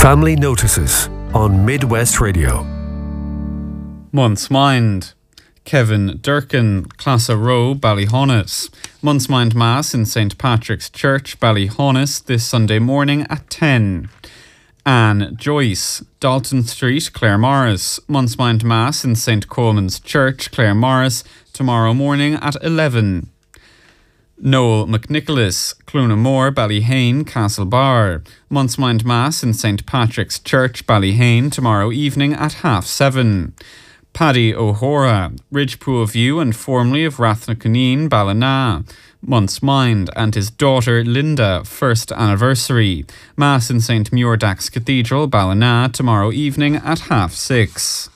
Family Notices on Midwest Radio. Month's Mind. Kevin Durkin, Classa Row, Ballyhonus. Month's Mind Mass in St. Patrick's Church, Ballyhonus, this Sunday morning at 10. Anne Joyce, Dalton Street, Claremorris. Month's Mind Mass in St. Coleman's Church, Claremorris, tomorrow morning at 11. Noel McNicholas, Clunamore, Ballyhane, Castlebar. Month's Mind Mass in St. Patrick's Church, Ballyhane, tomorrow evening at 7:30. Paddy O'Hora, Ridgepool View and formerly of Rathnaconeen, Ballina. Month's Mind and his daughter Linda, first anniversary. Mass in St. Muirdax Cathedral, Ballina, tomorrow evening at 6:30.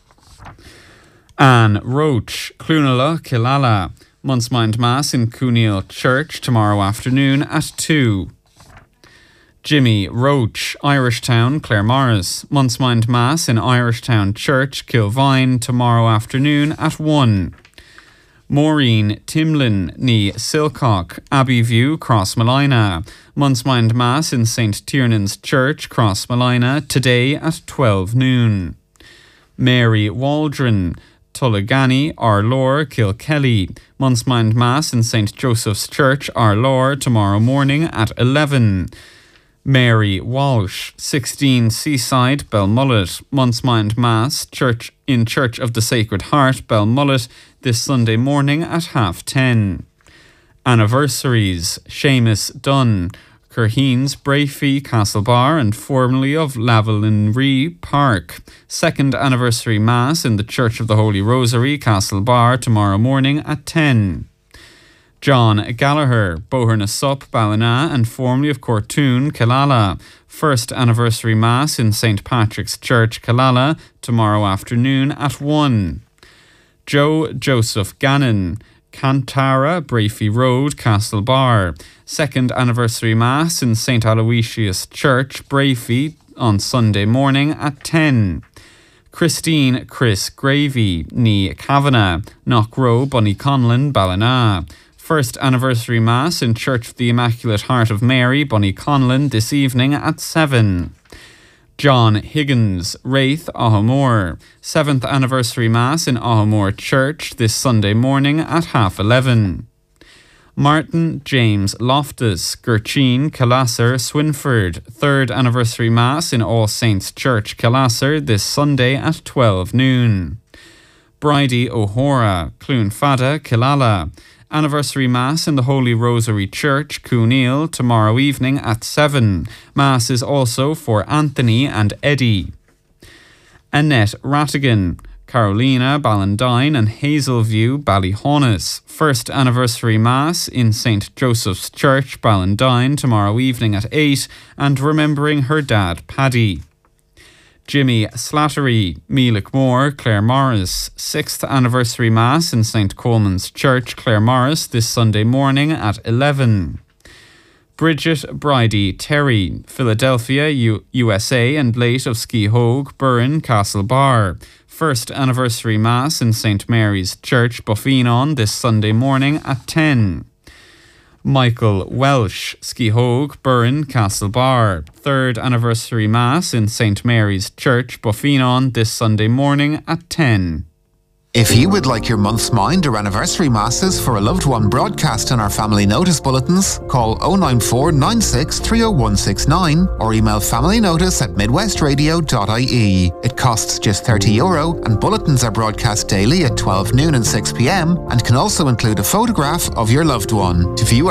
Anne Roach, Clunala, Killala. Month's Mind Mass in Cooneal Church tomorrow afternoon at 2. Jimmy Roach, Irishtown, Claremorris. Month's Mind Mass in Irishtown Church, Kilvine, tomorrow afternoon at 1. Maureen Timlin, ní Silcock, Abbeyview, Crossmolina. Month's Mind Mass in St. Tiernan's Church, Crossmolina, today at 12 noon. Mary Waldron, Tullagany, Arlor, Kilkelly. Month's Mind Mass in St. Joseph's Church, Arlor, tomorrow morning at 11. Mary Walsh, 16 Seaside, Belmullet. Month's Mind Mass in Church of the Sacred Heart, Belmullet, this Sunday morning at 10:30. Anniversaries: Seamus Dunn, Curheens, Brafey, Castlebar and formerly of Lavelinree Park. Second anniversary Mass in the Church of the Holy Rosary, Castlebar, tomorrow morning at 10. John Gallagher, Bohernasup, Ballina and formerly of Cortoon, Killala. First anniversary Mass in St. Patrick's Church, Killala, tomorrow afternoon at 1. Joe Joseph Gannon, Cantara, Brafey Road, Castlebar. Second anniversary Mass in St. Aloysius Church, Brafey, on Sunday morning at 10. Christine Chris Gravy, ní Kavanagh, Knockrow, Bunnyconlin, Ballina. First anniversary Mass in Church of the Immaculate Heart of Mary, Bunnyconlin, this evening at 7. John Higgins, Wraith, Ahamore. 7th anniversary Mass in Ahamore Church this Sunday morning at 11:30. Martin James Loftus, Gurcheen, Killasser, Swinford. 3rd anniversary Mass in All Saints Church, Killasser, this Sunday at 12 noon. Bridie O'Hora, Cloonfada, Killala. Anniversary Mass in the Holy Rosary Church, Cooneal, tomorrow evening at 7. Mass is also for Anthony and Eddie. Annette Rattigan, Carolina, Ballandine and Hazelview, Ballyhonus. First anniversary Mass in St. Joseph's Church, Ballandine, tomorrow evening at 8, and remembering her dad, Paddy. Jimmy Slattery, Mealickmore, Claremorris. 6th anniversary Mass in St. Coleman's Church, Claremorris, this Sunday morning at 11. Bridget Bridie Terry, Philadelphia, USA and late of Skihogue, Burren, Castlebar. First anniversary Mass in St. Mary's Church, Buffenon, this Sunday morning at 10. Michael Welsh, Skihogue, Burren, Castlebar. 3rd anniversary Mass in St. Mary's Church, Buffenon, this Sunday morning at 10. If you would like your month's mind or anniversary masses for a loved one broadcast in our family notice bulletins, call 094 96 30169 or email familynotice@midwestradio.ie. It costs just €30 and bulletins are broadcast daily at 12 noon and 6 p.m. and can also include a photograph of your loved one. To view